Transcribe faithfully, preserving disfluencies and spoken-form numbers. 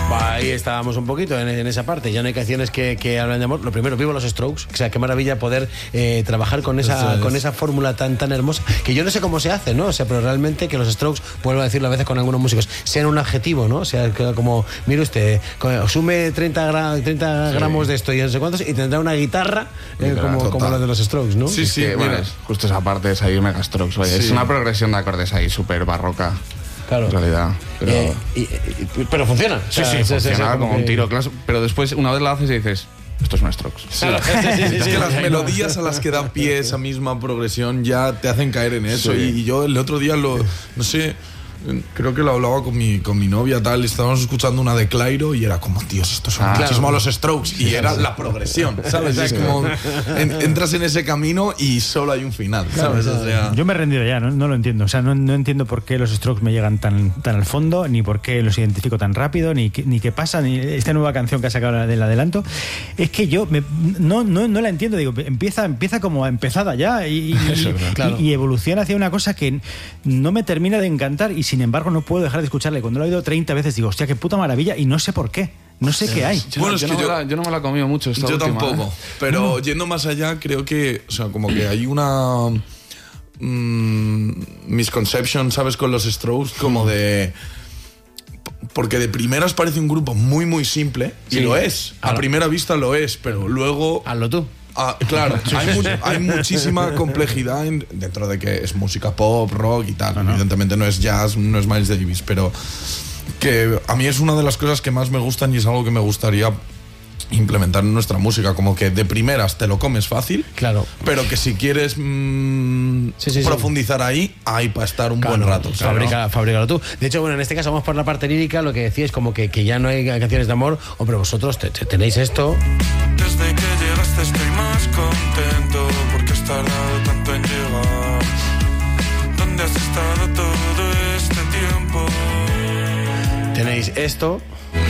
Ahí estábamos un poquito en, en esa parte. Ya no hay canciones que, que hablan de amor. Lo primero, vivo los Strokes. O sea, qué maravilla poder eh, trabajar con esa, con esa fórmula tan, tan hermosa, que yo no sé cómo se hace, ¿no? O sea, pero realmente que los Strokes, vuelvo a decirlo a veces con algunos músicos, sean un adjetivo, ¿no? O sea, como, mire usted, sume treinta, gra, treinta sí. gramos de esto y no sé cuántos y tendrá una guitarra eh, como, como la de los Strokes, ¿no? Sí, sí, que, bueno, es, justo esa parte es ahí mega Strokes, oye, sí. Es una progresión de acordes ahí súper barroca. Claro. En realidad. Pero, eh, y, y, pero funciona. Sí, o sea, sí, es, funciona es, es, como que... un tiro. Pero después, una vez la haces y dices, esto es un Strokes. Sí. Claro. Sí, sí, sí, es que las melodías a las que da pie esa misma progresión ya te hacen caer en eso. Sí. Y, y yo el otro día lo, no sé, creo que lo hablaba con mi, con mi novia, tal, y estábamos escuchando una de Clairo y era como, Dios, estos son ah, muchísimo claro. los Strokes. Y era la progresión, ¿sabes? Es como, en, entras en ese camino y solo hay un final, ¿sabes? Claro, o sea, yo me he rendido ya, no, no lo entiendo. O sea, no, no entiendo por qué los Strokes me llegan tan, tan al fondo, ni por qué los identifico tan rápido, ni, ni qué pasa, ni esta nueva canción que ha sacado del adelanto. Es que yo me, no, no, no la entiendo. Digo, empieza, empieza como empezada ya y, y, Eso, y, claro. y, y evoluciona hacia una cosa que no me termina de encantar y sin embargo no puedo dejar de escucharle. Cuando lo he oído treinta veces digo, hostia, qué puta maravilla, y no sé por qué. No sé qué hay. Yo, bueno, es yo, que no yo, la, yo no me la he comido mucho esta Yo última, tampoco. ¿eh? Pero mm. yendo más allá, creo que, o sea, como que hay una mmm, misconception, ¿sabes? Con los Strokes, como de... Porque de primeras parece un grupo muy, muy simple, sí. y lo es. A Hazlo. primera vista lo es, pero luego... Hazlo tú. Ah, claro, hay, mu hay muchísima complejidad en, dentro de que es música pop, rock y tal. No, no. Evidentemente no es jazz, no es Miles Davis, pero que a mí es una de las cosas que más me gustan y es algo que me gustaría implementar en nuestra música, como que de primeras te lo comes fácil, claro, pero que si quieres mmm, sí, sí, profundizar sí. ahí, hay para estar un claro, buen rato. Claro. Fabrica, fabrícalo tú. De hecho, bueno, en este caso vamos por la parte lírica, lo que decíais como que, que ya no hay canciones de amor. Hombre, vosotros te, te tenéis esto. Desde que llegaste estoy más contento porque has tardado tanto en llegar. ¿Dónde has estado todo este tiempo? Tenéis esto.